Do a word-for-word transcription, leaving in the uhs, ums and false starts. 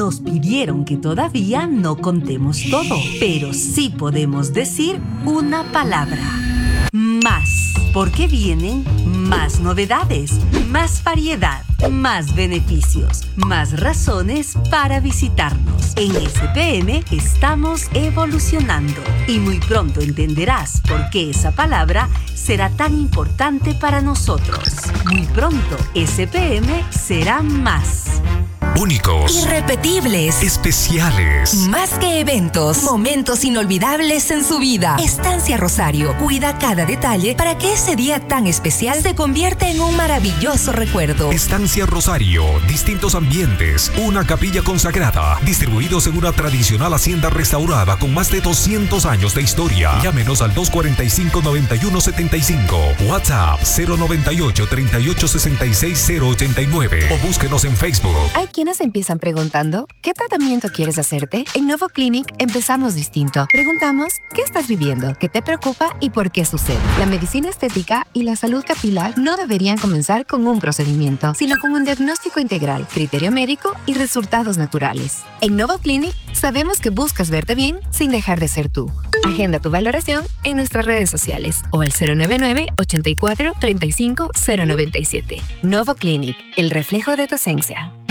Nos pidieron que todavía no contemos todo, pero sí podemos decir una palabra. Más, porque vienen más novedades, más variedad, más beneficios, más razones para visitarnos. En S P M estamos evolucionando y muy pronto entenderás por qué esa palabra será tan importante para nosotros. Muy pronto, S P M será más. Únicos, irrepetibles, especiales, más que eventos, momentos inolvidables en su vida. Estancia Rosario cuida cada detalle para que ese día tan especial se convierta en un maravilloso recuerdo. Estancia Rosario, distintos ambientes, una capilla consagrada, distribuidos en una tradicional hacienda restaurada con más de doscientos años de historia. Llámenos al dos cuatro cinco, nueve uno siete cinco, WhatsApp cero noventa y ocho, treinta y ocho, sesenta y seis, cero ochenta y nueve o búsquenos en Facebook. Hay quienes empiezan preguntando, ¿qué tratamiento quieres hacerte? En Novo Clinic empezamos distinto. Preguntamos, ¿qué estás viviendo? ¿Qué te preocupa y por qué sucede? La medicina estética y la salud capilar no deberían comenzar con un procedimiento, sino con un diagnóstico integral, criterio médico y resultados naturales. En Novo Clinic sabemos que buscas verte bien sin dejar de ser tú. Agenda tu valoración en nuestras redes sociales o al cero nueve nueve, ochenta y cuatro, treinta y cinco, cero noventa y siete. Novo Clinic, el reflejo de tu esencia.